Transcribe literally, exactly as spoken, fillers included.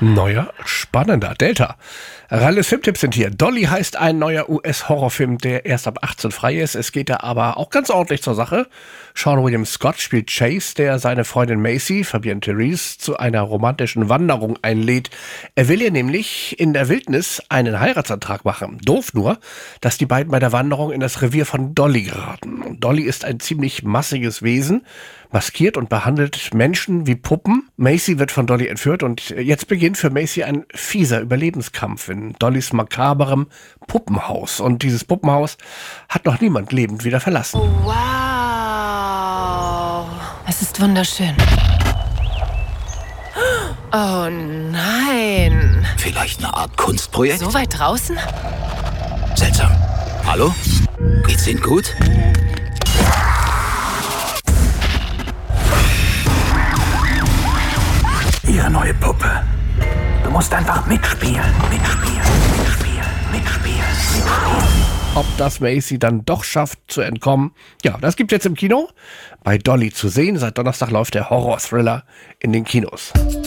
Neuer, spannender. Delta. Ralles Filmtipps sind hier. Dolly heißt ein neuer U S-Horrorfilm, der erst ab achtzehn frei ist. Es geht da aber auch ganz ordentlich zur Sache. Sean William Scott spielt Chase, der seine Freundin Macy, Fabienne Therese, zu einer romantischen Wanderung einlädt. Er will ihr nämlich in der Wildnis einen Heiratsantrag machen. Doof nur, dass die beiden bei der Wanderung in das Revier von Dolly geraten. Und Dolly ist ein ziemlich massiges Wesen, maskiert und behandelt Menschen wie Puppen. Macy wird von Dolly entführt und jetzt beginnt für Macy ein fieser Überlebenskampf in Dollys makaberem Puppenhaus. Und dieses Puppenhaus hat noch niemand lebend wieder verlassen. Oh, wow. Es ist wunderschön. Oh nein. Vielleicht eine Art Kunstprojekt? So weit draußen? Seltsam. Hallo? Geht's Ihnen gut? Ihre neue Puppe. Du musst einfach mitspielen, mitspielen, mitspielen, mitspielen, mitspielen. Ob das Macy dann doch schafft zu entkommen, ja, das gibt's jetzt im Kino. Bei Dolly zu sehen. Seit Donnerstag läuft der Horror-Thriller in den Kinos.